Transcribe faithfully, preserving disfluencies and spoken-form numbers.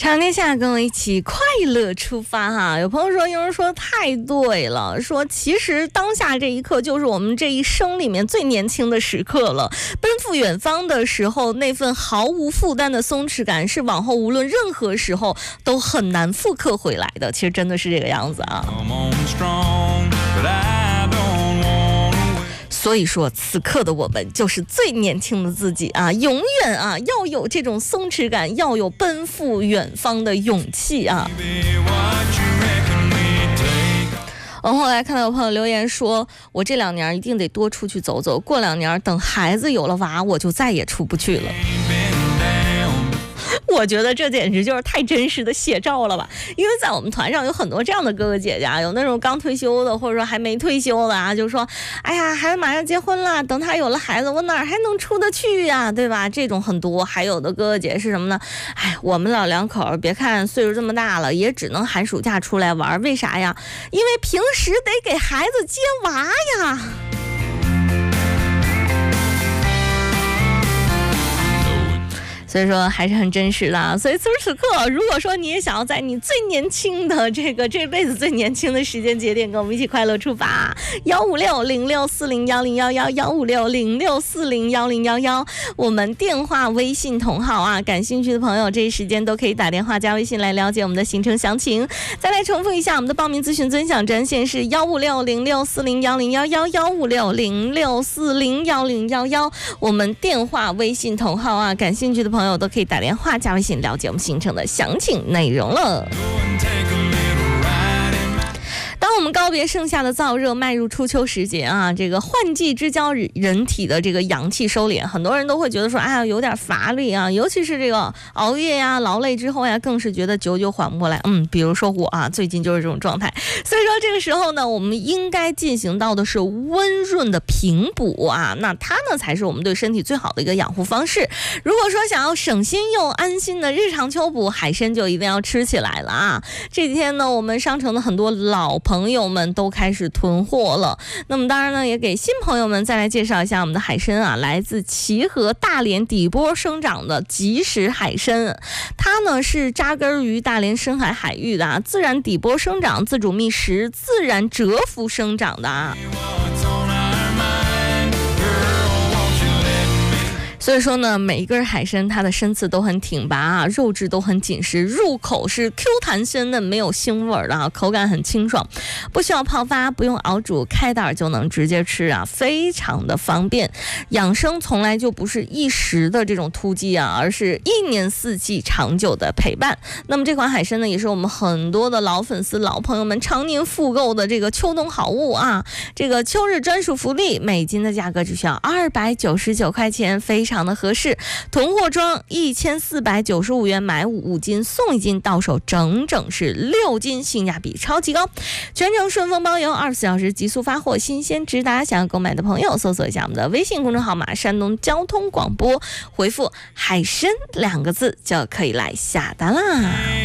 长天下，跟我一起快乐出发哈！有朋友说，有人说太对了，说其实当下这一刻就是我们这一生里面最年轻的时刻了。奔赴远方的时候，那份毫无负担的松弛感，是往后无论任何时候都很难复刻回来的。其实真的是这个样子啊。所以说，此刻的我们就是最年轻的自己啊！永远啊，要有这种松弛感，要有奔赴远方的勇气啊！我后来看到有朋友留言说，我这两年一定得多出去走走，过两年等孩子有了娃，我就再也出不去了。我觉得这简直就是太真实的写照了吧，因为在我们团上有很多这样的哥哥姐姐啊，有那种刚退休的，或者说还没退休的啊，就说哎呀孩子马上结婚了，等他有了孩子我哪儿还能出得去呀，对吧？这种很多。还有的哥哥姐姐是什么呢？哎，我们老两口别看岁数这么大了，也只能寒暑假出来玩，为啥呀？因为平时得给孩子接娃呀。所以说还是很真实的啊。所以此时此刻，如果说你也想要在你最年轻的这个这辈子最年轻的时间节点跟我们一起快乐出发，幺五六零六四零幺零幺幺幺五六零六四零幺零幺幺，我们电话微信同号啊，感兴趣的朋友这一时间都可以打电话加微信来了解我们的行程详情。再来重复一下，我们的报名咨询尊享专线是幺五六零六四零幺零幺幺幺五六零六四零幺零幺幺，我们电话微信同号啊，感兴趣的朋友都可以打电话加微信了解我们行程的详情内容了。当我们告别盛夏的燥热，迈入初秋时节啊，这个换季之交，人体的这个阳气收敛，很多人都会觉得说，哎呀，有点乏力啊，尤其是这个熬夜呀、劳累之后呀，更是觉得久久缓不过来。嗯，比如说我啊，最近就是这种状态。所以说这个时候呢，我们应该进行到的是温润的平补啊，那它呢才是我们对身体最好的一个养护方式。如果说想要省心又安心的日常秋补，海参就一定要吃起来了啊！这几天呢，我们商城的很多老朋友们都开始囤货了。那么当然呢，也给新朋友们再来介绍一下我们的海参啊，来自齐河大连底波生长的即食海参，它呢是扎根于大连深海海域的啊，自然底波生长，自主觅食，自然蛰伏生长的啊。所以说呢，每一根海参它的身刺都很挺拔啊，肉质都很紧实，入口是 Q 弹鲜嫩，没有腥味的啊，口感很清爽，不需要泡发，不用熬煮，开袋就能直接吃啊，非常的方便。养生从来就不是一时的这种突击啊，而是一年四季长久的陪伴。那么这款海参呢，也是我们很多的老粉丝、老朋友们常年复购的这个秋冬好物啊，这个秋日专属福利，每斤的价格只需要二百九十九块钱，非常的合适。囤货装一千四百九十五元买五斤送一斤，到手整整是六斤，性价比超级高，全程顺丰包邮，二十四小时极速发货，新鲜直达。想要购买的朋友搜索一下我们的微信公众号码山东交通广播，回复海参两个字就可以来下单啦。